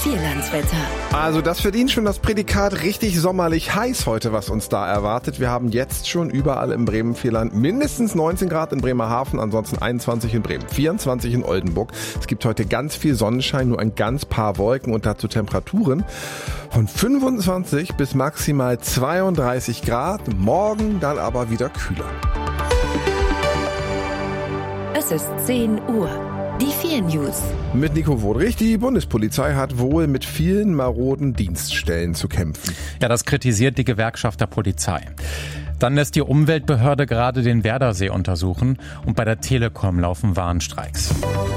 Vierlandswetter. Also das verdient schon das Prädikat richtig sommerlich heiß heute, was uns da erwartet. Wir haben jetzt schon überall im Bremen-Vierland mindestens 19 Grad in Bremerhaven, ansonsten 21 in Bremen, 24 in Oldenburg. Es gibt heute ganz viel Sonnenschein, nur ein ganz paar Wolken und dazu Temperaturen von 25 bis maximal 32 Grad. Morgen dann aber wieder kühler. Es ist 10 Uhr. Die 4 News. Mit Nico Wodrich. Die Bundespolizei hat wohl mit vielen maroden Dienststellen zu kämpfen. Ja, das kritisiert die Gewerkschaft der Polizei. Dann lässt die Umweltbehörde gerade den Werdersee untersuchen und bei der Telekom laufen Warnstreiks.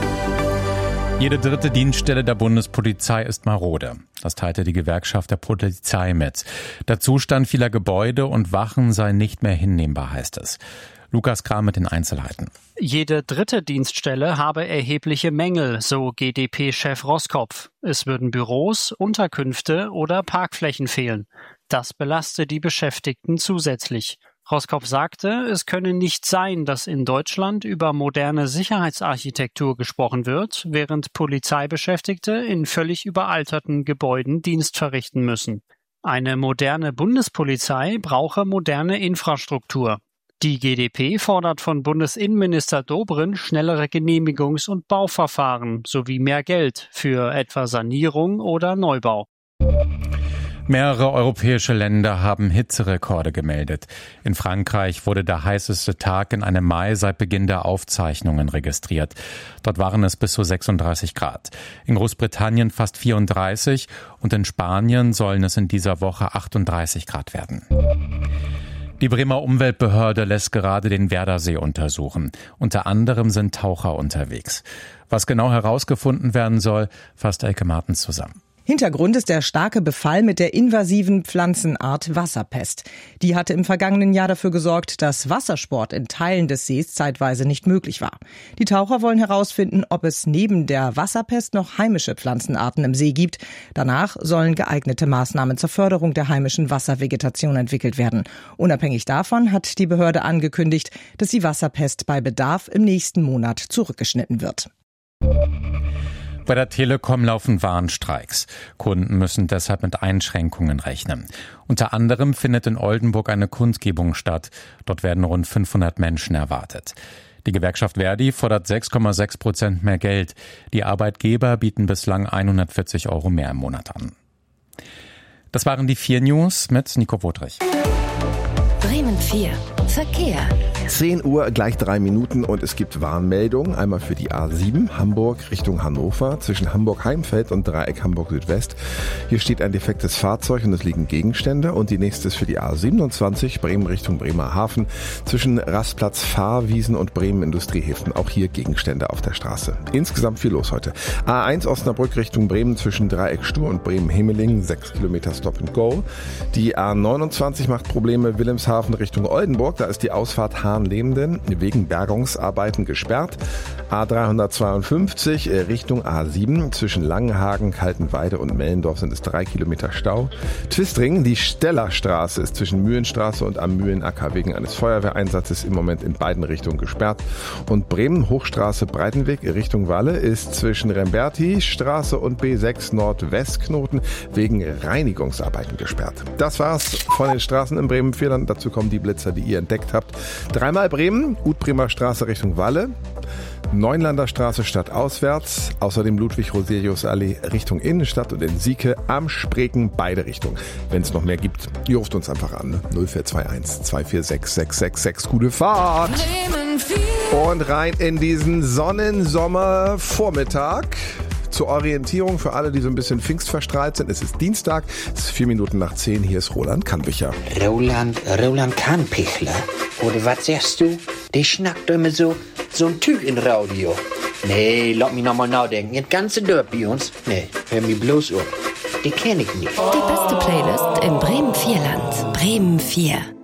Jede dritte Dienststelle der Bundespolizei ist marode. Das teilte die Gewerkschaft der Polizei mit. Der Zustand vieler Gebäude und Wachen sei nicht mehr hinnehmbar, heißt es. Lukas Kram mit den Einzelheiten. Jede dritte Dienststelle habe erhebliche Mängel, so GdP-Chef Roskopf. Es würden Büros, Unterkünfte oder Parkflächen fehlen. Das belaste die Beschäftigten zusätzlich. Roskopf sagte, es könne nicht sein, dass in Deutschland über moderne Sicherheitsarchitektur gesprochen wird, während Polizeibeschäftigte in völlig überalterten Gebäuden Dienst verrichten müssen. Eine moderne Bundespolizei brauche moderne Infrastruktur. Die GdP fordert von Bundesinnenminister Dobrindt schnellere Genehmigungs- und Bauverfahren sowie mehr Geld für etwa Sanierung oder Neubau. Mehrere europäische Länder haben Hitzerekorde gemeldet. In Frankreich wurde der heißeste Tag in einem Mai seit Beginn der Aufzeichnungen registriert. Dort waren es bis zu 36 Grad. In Großbritannien fast 34 und in Spanien sollen es in dieser Woche 38 Grad werden. Die Bremer Umweltbehörde lässt gerade den Werdersee untersuchen. Unter anderem sind Taucher unterwegs. Was genau herausgefunden werden soll, fasst Elke Martens zusammen. Hintergrund ist der starke Befall mit der invasiven Pflanzenart Wasserpest. Die hatte im vergangenen Jahr dafür gesorgt, dass Wassersport in Teilen des Sees zeitweise nicht möglich war. Die Taucher wollen herausfinden, ob es neben der Wasserpest noch heimische Pflanzenarten im See gibt. Danach sollen geeignete Maßnahmen zur Förderung der heimischen Wasservegetation entwickelt werden. Unabhängig davon hat die Behörde angekündigt, dass die Wasserpest bei Bedarf im nächsten Monat zurückgeschnitten wird. Bei der Telekom laufen Warnstreiks. Kunden müssen deshalb mit Einschränkungen rechnen. Unter anderem findet in Oldenburg eine Kundgebung statt. Dort werden rund 500 Menschen erwartet. Die Gewerkschaft Verdi fordert 6,6% mehr Geld. Die Arbeitgeber bieten bislang 140 € mehr im Monat an. Das waren die 4 News mit Nico Wodrich. Bremen 4. Verkehr. 10 Uhr, gleich 3 Minuten und es gibt Warnmeldungen. Einmal für die A7 Hamburg Richtung Hannover zwischen Hamburg-Heimfeld und Dreieck Hamburg-Südwest. Hier steht ein defektes Fahrzeug und es liegen Gegenstände. Und die nächste ist für die A27 Bremen Richtung Bremerhaven zwischen Rastplatz Fahrwiesen und Bremen Industriehäfen. Auch hier Gegenstände auf der Straße. Insgesamt viel los heute. A1 Osnabrück Richtung Bremen zwischen Dreieck Stur und Bremen-Hemeling, 6 Kilometer Stop and Go. Die A29 macht Probleme Wilhelmshaven Richtung Oldenburg. Da ist die Ausfahrt Hahn-Lehmden wegen Bergungsarbeiten gesperrt. A352 Richtung A7 zwischen Langenhagen, Kaltenweide und Mellendorf sind es 3 Kilometer Stau. Twistring, die Stellerstraße ist zwischen Mühlenstraße und am Mühlenacker wegen eines Feuerwehreinsatzes im Moment in beiden Richtungen gesperrt. Und Bremen Hochstraße Breitenweg Richtung Walle ist zwischen Remberti-Straße und B6 Nordwestknoten wegen Reinigungsarbeiten gesperrt. Das war's von den Straßen im Bremen-Vierland. Dazu kommen die Blitzer, die ihr entdeckt habt. Dreimal Bremen, Utbremer Straße Richtung Walle, Neunlander Straße stadtauswärts, außerdem Ludwig-Roselius-Allee Richtung Innenstadt und in Sieke am Spreken beide Richtungen. Wenn es noch mehr gibt, ihr ruft uns einfach an, 0421 246 666. Gute Fahrt! Und rein in diesen Sonnensommervormittag. Zur Orientierung für alle, die so ein bisschen pfingstverstrahlt sind. Es ist Dienstag, es ist 4 Minuten nach 10. Hier ist Roland Kannpicher. Roland Kannpichler? Oder was sagst du? Der schnackt immer so ein Typ in Radio. Nee, lass mich nochmal nachdenken. Das ganze Dorf bei uns? Nee, hör mich bloß um. Die kenn ich nicht. Die beste Playlist im Bremen-Vierland. Bremen 4.